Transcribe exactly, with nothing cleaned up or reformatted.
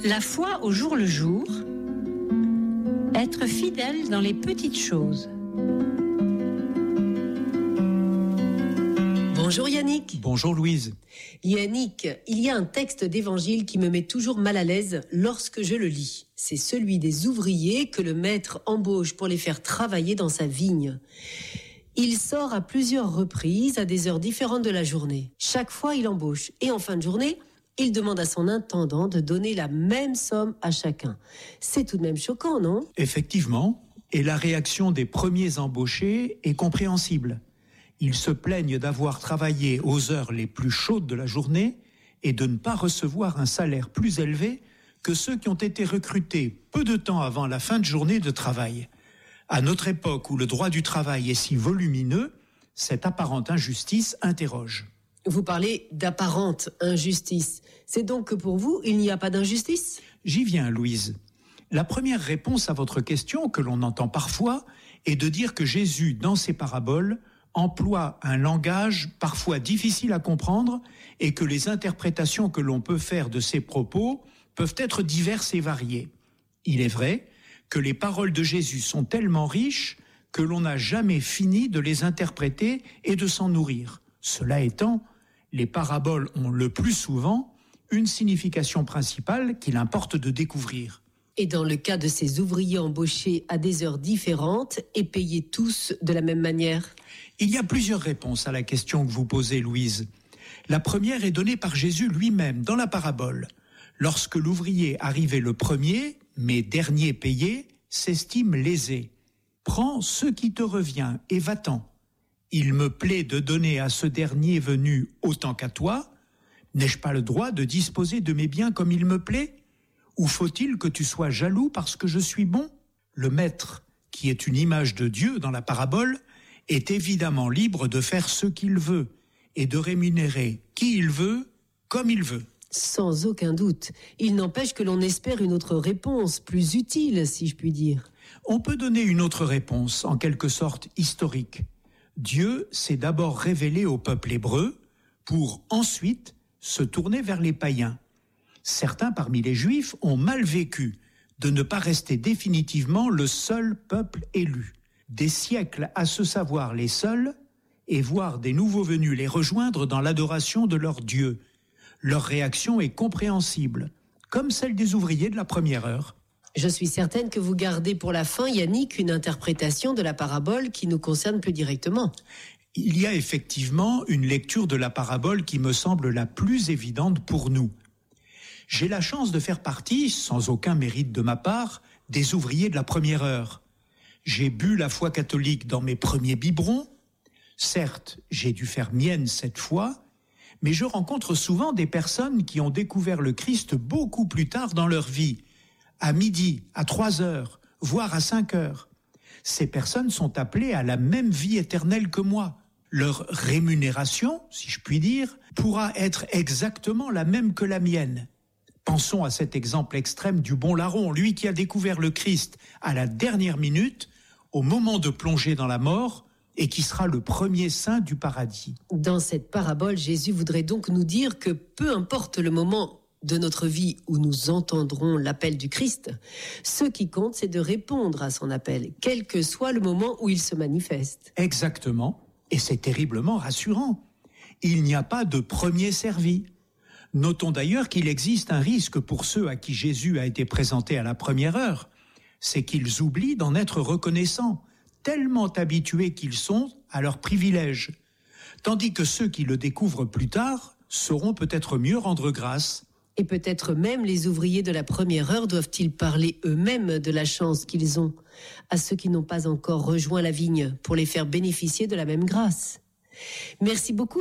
La foi au jour le jour, être fidèle dans les petites choses. Bonjour Yannick. Bonjour Louise. Yannick, il y a un texte d'évangile qui me met toujours mal à l'aise lorsque je le lis. C'est celui des ouvriers que le maître embauche pour les faire travailler dans sa vigne. Il sort à plusieurs reprises à des heures différentes de la journée. Chaque fois, il embauche. Et en fin de journée, il demande à son intendant de donner la même somme à chacun. C'est tout de même choquant, non ? Effectivement, et la réaction des premiers embauchés est compréhensible. Ils se plaignent d'avoir travaillé aux heures les plus chaudes de la journée et de ne pas recevoir un salaire plus élevé que ceux qui ont été recrutés peu de temps avant la fin de journée de travail. À notre époque où le droit du travail est si volumineux, cette apparente injustice interroge. Vous parlez d'apparente injustice. C'est donc que pour vous, il n'y a pas d'injustice ? J'y viens, Louise. La première réponse à votre question, que l'on entend parfois, est de dire que Jésus, dans ses paraboles, emploie un langage parfois difficile à comprendre et que les interprétations que l'on peut faire de ses propos peuvent être diverses et variées. Il est vrai que les paroles de Jésus sont tellement riches que l'on n'a jamais fini de les interpréter et de s'en nourrir. Cela étant, les paraboles ont le plus souvent une signification principale qu'il importe de découvrir. Et dans le cas de ces ouvriers embauchés à des heures différentes et payés tous de la même manière ? Il y a plusieurs réponses à la question que vous posez, Louise. La première est donnée par Jésus lui-même dans la parabole. Lorsque l'ouvrier arrivé le premier, mais dernier payé, s'estime lésé. Prends ce qui te revient et va-t'en. Il me plaît de donner à ce dernier venu autant qu'à toi. N'ai-je pas le droit de disposer de mes biens comme il me plaît ? Ou faut-il que tu sois jaloux parce que je suis bon ? Le maître, qui est une image de Dieu dans la parabole, est évidemment libre de faire ce qu'il veut et de rémunérer qui il veut, comme il veut. Sans aucun doute. Il n'empêche que l'on espère une autre réponse, plus utile, si je puis dire. On peut donner une autre réponse, en quelque sorte historique. Dieu s'est d'abord révélé au peuple hébreu pour ensuite se tourner vers les païens. Certains parmi les Juifs ont mal vécu de ne pas rester définitivement le seul peuple élu. Des siècles à se savoir les seuls et voir des nouveaux venus les rejoindre dans l'adoration de leur Dieu. Leur réaction est compréhensible, comme celle des ouvriers de la première heure. Je suis certaine que vous gardez pour la fin, Yannick, une interprétation de la parabole qui nous concerne plus directement. Il y a effectivement une lecture de la parabole qui me semble la plus évidente pour nous. J'ai la chance de faire partie, sans aucun mérite de ma part, des ouvriers de la première heure. J'ai bu la foi catholique dans mes premiers biberons. Certes, j'ai dû faire mienne cette foi, mais je rencontre souvent des personnes qui ont découvert le Christ beaucoup plus tard dans leur vie, à midi, à trois heures, voire à cinq heures. Ces personnes sont appelées à la même vie éternelle que moi. Leur rémunération, si je puis dire, pourra être exactement la même que la mienne. Pensons à cet exemple extrême du bon larron, lui qui a découvert le Christ à la dernière minute, au moment de plonger dans la mort, et qui sera le premier saint du paradis. Dans cette parabole, Jésus voudrait donc nous dire que peu importe le moment de notre vie où nous entendrons l'appel du Christ, ce qui compte, c'est de répondre à son appel, quel que soit le moment où il se manifeste. Exactement, et c'est terriblement rassurant. Il n'y a pas de premier servi. Notons d'ailleurs qu'il existe un risque pour ceux à qui Jésus a été présenté à la première heure, c'est qu'ils oublient d'en être reconnaissants, tellement habitués qu'ils sont à leurs privilèges, tandis que ceux qui le découvrent plus tard sauront peut-être mieux rendre grâce. Et peut-être même les ouvriers de la première heure doivent-ils parler eux-mêmes de la chance qu'ils ont à ceux qui n'ont pas encore rejoint la vigne pour les faire bénéficier de la même grâce. Merci beaucoup.